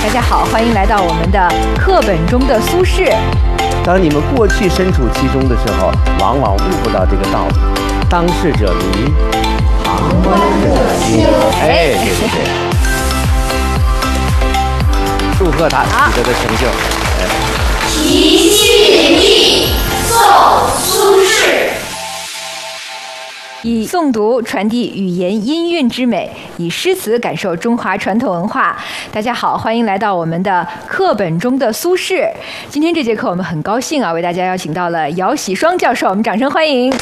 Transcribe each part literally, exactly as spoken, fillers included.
大家好，欢迎来到我们的课本中的苏轼。 当你们过去身处其中的时候，往往悟不到这个道理。当事者迷，旁观者清。哎，对对对。祝贺他取得的成就。哎， 题西林壁，宋·苏轼。 以诵读传递语言音韵之美，以诗词感受中华传统文化。大家好，欢迎来到我们的课本中的苏轼。今天这节课我们很高兴啊，为大家邀请到了姚喜双教授，我们掌声欢迎。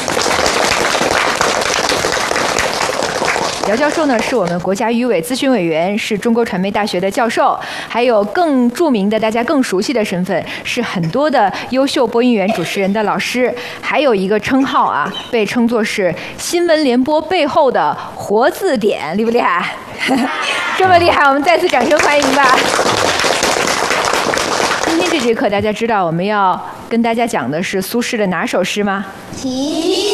姚教授呢，是我们国家语委咨询委员，是中国传媒大学的教授，还有更著名的、大家更熟悉的身份，是很多的优秀播音员、主持人的老师，还有一个称号啊，被称作是新闻联播背后的活字典，厉不厉害？这么厉害，我们再次掌声欢迎吧。今天这节课，大家知道我们要跟大家讲的是苏轼的哪首诗吗？ 题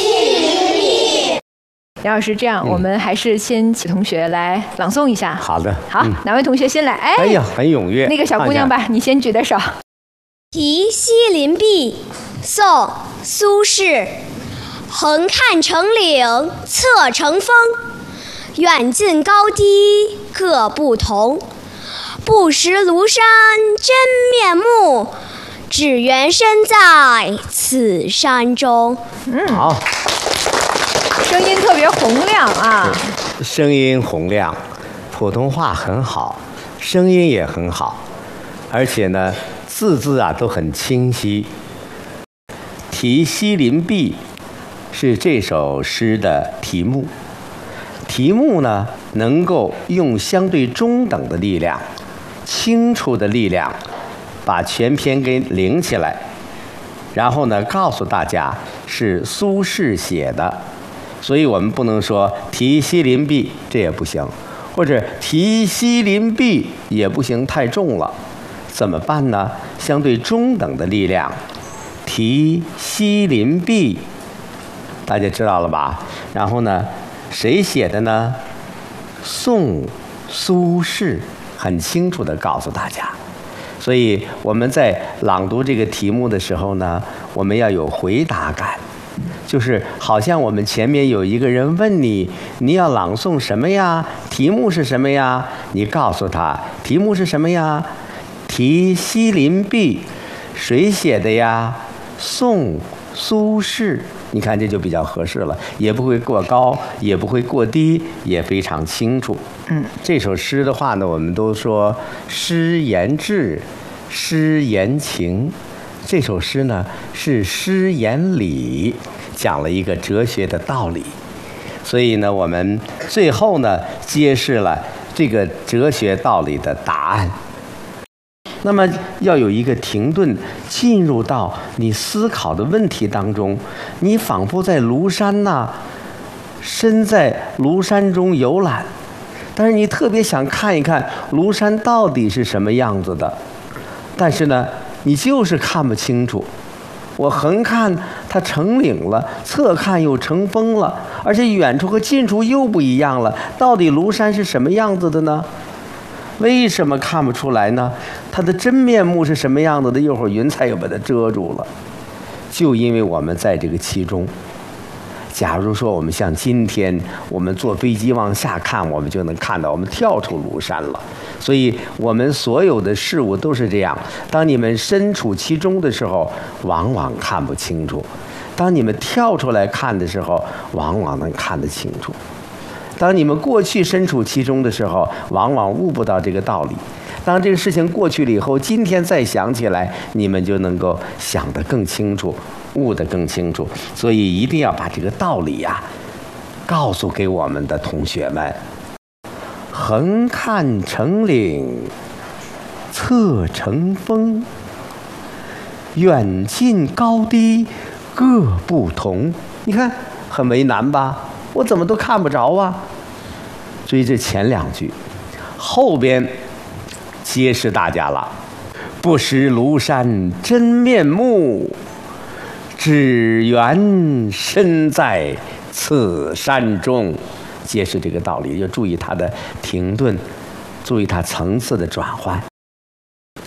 杨老师，这样、嗯、我们还是先请同学来朗诵一下。 好的。 好，嗯、哪位同学先来？哎， 哎呀，很踊跃。 那个小姑娘吧，你先举的手。 题西林壁，宋·苏轼。横看成岭侧成峰，远近高低各不同。不识庐山真面目，只缘身在此山中。 嗯，好。 声音特别洪亮啊！ 声音洪亮，普通话很好，声音也很好，而且呢，字字啊都很清晰。题西林壁是这首诗的题目，题目呢能够用相对中等的力量、清楚的力量，把全篇给领起来，然后呢告诉大家是苏轼写的。所以我们不能说题西林壁，这也不行，或者题西林壁也不行，太重了，怎么办呢？相对中等的力量，题西林壁，大家知道了吧？然后呢，谁写的呢？宋苏轼，很清楚地告诉大家。所以我们在朗读这个题目的时候呢，我们要有回答感。就是好像我们前面有一个人问你，你要朗诵什么呀？题目是什么呀？你告诉他，题目是什么呀？题西林壁，谁写的呀？宋苏轼。你看这就比较合适了，也不会过高，也不会过低，也非常清楚。嗯，这首诗的话呢，我们都说诗言志，诗言情。这首诗呢是诗言理，讲了一个哲学的道理，所以呢我们最后呢揭示了这个哲学道理的答案。那么要有一个停顿，进入到你思考的问题当中，你仿佛在庐山呐、啊，身在庐山中游览，但是你特别想看一看庐山到底是什么样子的，但是呢你就是看不清楚。我横看它成岭了，侧看又成峰了，而且远处和近处又不一样了。到底庐山是什么样子的呢？为什么看不出来呢？它的真面目是什么样子的？一会儿云彩又把它遮住了。就因为我们在这个其中。假如说我们像今天我们坐飞机往下看，我们就能看到我们跳出庐山了。所以我们所有的事物都是这样，当你们身处其中的时候往往看不清楚，当你们跳出来看的时候往往能看得清楚，当你们过去身处其中的时候往往悟不到这个道理，当这个事情过去了以后，今天再想起来，你们就能够想得更清楚，悟得更清楚。所以一定要把这个道理呀、啊、告诉给我们的同学们。横看成岭侧成峰，远近高低各不同。你看很为难吧？我怎么都看不着啊。所以这前两句，后边揭示大家了，不识庐山真面目，只缘身在此山中。揭示这个道理，要注意它的停顿，注意它层次的转换。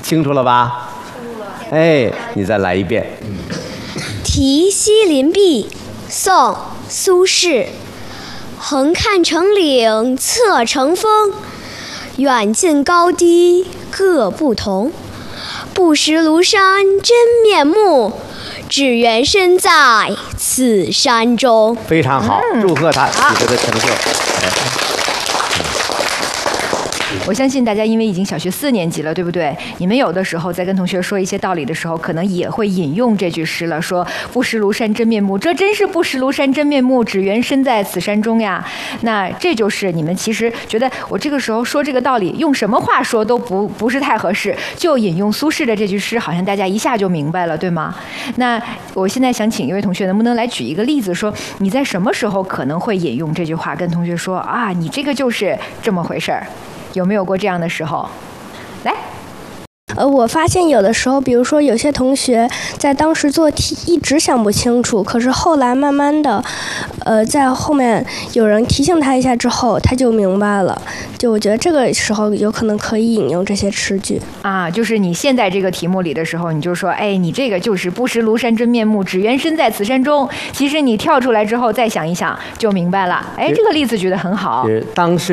清楚了吧？哎，你再来一遍。 题西林壁，宋·苏轼。横看成岭侧成峰，远近高低各不同。不识庐山真面目，只缘身在此山中。 非常好，祝贺他取得的成就。 我相信大家因为已经小学四年级了，对不对？你们有的时候在跟同学说一些道理的时候，可能也会引用这句诗了，说不识庐山真面目，这真是不识庐山真面目，只缘身在此山中呀。那这就是你们其实觉得我这个时候说这个道理，用什么话说都不不是太合适，就引用苏轼的这句诗，好像大家一下就明白了，对吗？那我现在想请一位同学，能不能来举一个例子，说你在什么时候可能会引用这句话，跟同学说啊，你这个就是这么回事儿。有没有过这样的时候？来， 呃，我发现有的时候，比如说有些同学在当时做题一直想不清楚，可是后来慢慢的，呃，在后面有人提醒他一下之后，他就明白了。就我觉得这个时候有可能可以引用这些诗句啊，就是你现在这个题目里的时候，你就说，哎，你这个就是不识庐山真面目，只缘身在此山中。其实你跳出来之后再想一想，就明白了。哎，这个例子举得很好。 当时。